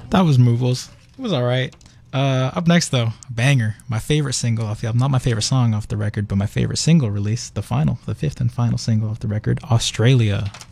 That was Movables. It was alright. Up next though, banger. My favorite single off the album. Not my favorite song off the record, but my favorite single release. The fifth and final single off the record. Australia.